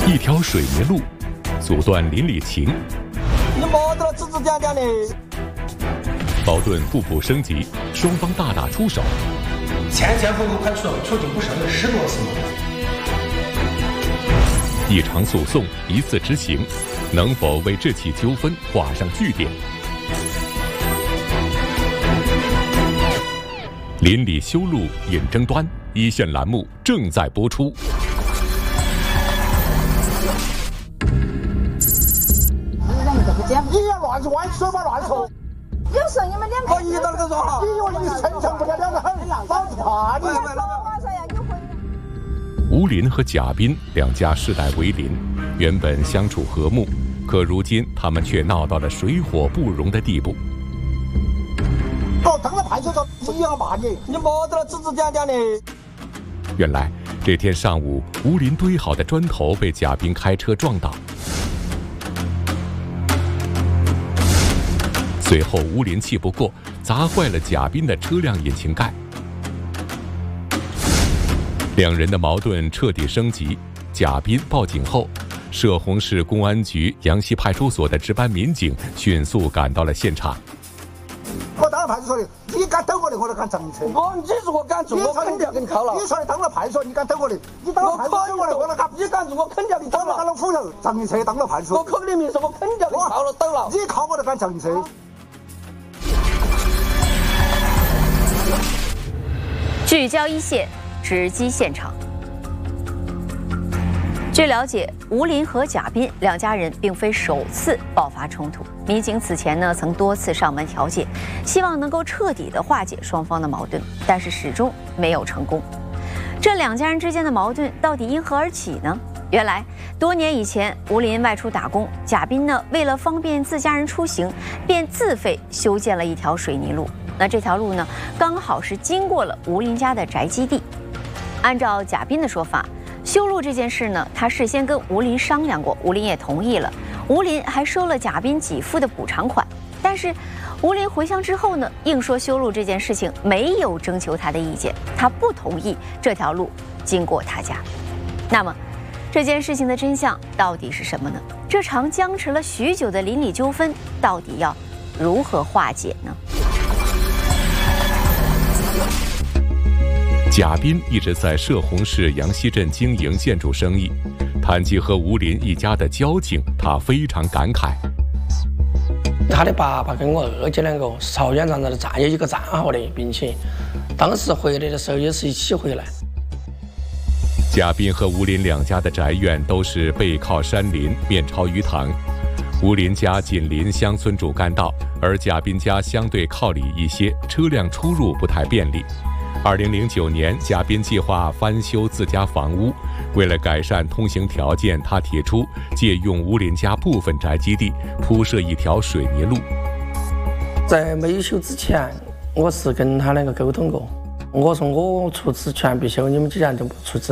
一条水泥路阻断邻里情， 你没得指指点点的。 矛盾步步升级，双方大打出手。 前前后后判处究竟不少有10多次了。 一场诉讼，一次执行，能否为这起纠纷画上句点？邻里修路引争端，一线栏目正在播出。 你要乱说，说吧乱说。 有时候你们两个， 我一刀都说好。你以为你成成不了两个很，老子怕你。 吴林和贾斌两家世代为邻，原本相处和睦，可如今他们却闹到了水火不容的地步。 我当了派出所，一样骂你，你没得指指点点的。 原来这天上午，吴林堆好的砖头被贾斌开车撞倒。随后，吴林气不过，砸坏了贾斌的车辆引擎盖。两人的矛盾彻底升级。贾斌报警后，涉洪市公安局阳西派出所的值班民警迅速赶到了现场。 我当了派出所的，你敢抖我的，我都敢整车。你说我敢做，我肯定要给你铐了。你说你当了派出所，你敢抖我的？你当了派出所我的，我都敢。你敢做，我肯定要给你铐了。当了斧头，整车当了派出所。我口里明说，我肯定要给你铐了，抖了。你铐我都敢整车。 聚焦一线，直击现场。据了解，吴林和贾斌两家人并非首次爆发冲突，民警此前呢曾多次上门调解，希望能够彻底的化解双方的矛盾，但是始终没有成功。这两家人之间的矛盾到底因何而起呢？原来多年以前，吴林外出打工，贾斌呢为了方便自家人出行，便自费修建了一条水泥路。那这条路呢，刚好是经过了吴林家的宅基地。按照贾斌的说法，修路这件事呢，他事先跟吴林商量过，吴林也同意了。吴林还收了贾斌给付的补偿款，但是吴林回乡之后呢，硬说修路这件事情没有征求他的意见，他不同意这条路经过他家。那么，这件事情的真相到底是什么呢？这场僵持了许久的邻里纠纷，到底要如何化解呢？ 贾斌一直在涉洪市阳西镇经营建筑生意，谈及和吴林一家的交情，他非常感慨。 他的爸爸跟我二姐两个是朝鲜战场的战友一个战壕的，并且当时回来的时候也是一起回来。 贾斌和吴林两家的宅院都是背靠山林，面朝鱼塘。吴林家紧邻乡村主干道，而贾斌家相对靠里一些，车辆出入不太便利。2009年，贾斌计划翻修自家房屋，为了改善通行条件，他提出借用吴林家部分宅基地，铺设一条水泥路。 在没修之前，我是跟他两个沟通过，我说我出资全部修，你们既然都不出资，